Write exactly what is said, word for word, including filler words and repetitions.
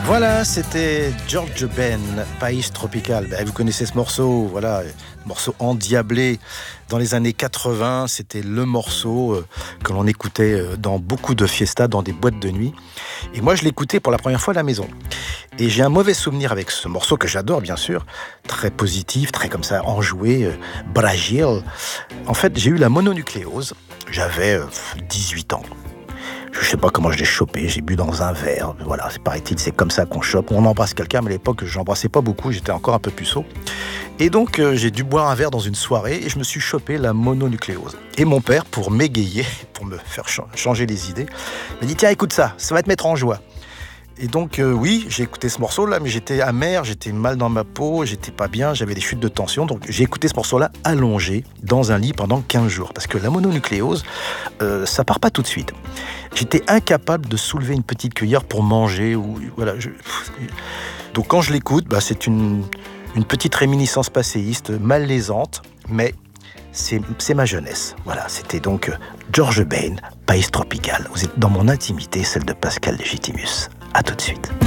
Voilà, c'était George Ben, Pays Tropical. Ben, vous connaissez ce morceau, voilà, morceau endiablé dans les années quatre-vingts. C'était le morceau euh, que l'on écoutait euh, dans beaucoup de fiestas, dans des boîtes de nuit. Et moi, je l'écoutais pour la première fois à la maison. Et j'ai un mauvais souvenir avec ce morceau que j'adore, bien sûr, très positif, très comme ça, enjoué, euh, Brazil. En fait, j'ai eu la mononucléose. J'avais euh, dix-huit ans. Je sais pas comment je l'ai chopé, j'ai bu dans un verre, voilà, c'est paraît-il, c'est comme ça qu'on chope. On embrasse quelqu'un, mais à l'époque, j'embrassais pas beaucoup, j'étais encore un peu puceau. Et donc, euh, j'ai dû boire un verre dans une soirée et je me suis chopé la mononucléose. Et mon père, pour m'égayer, pour me faire ch- changer les idées, m'a dit « Tiens, écoute ça, ça va te mettre en joie ». Et donc, euh, oui, j'ai écouté ce morceau-là, mais j'étais amer, j'étais mal dans ma peau, j'étais pas bien, j'avais des chutes de tension. Donc, j'ai écouté ce morceau-là allongé dans un lit pendant quinze jours. Parce que la mononucléose, euh, ça part pas tout de suite. J'étais incapable de soulever une petite cuillère pour manger. Ou, voilà, je... Donc, quand je l'écoute, bah, c'est une, une petite réminiscence passéiste, malaisante, mais c'est, c'est ma jeunesse. Voilà, c'était donc George Ben, Pays Tropical. Vous êtes dans mon intimité, celle de Pascal Légitimus. À tout de suite.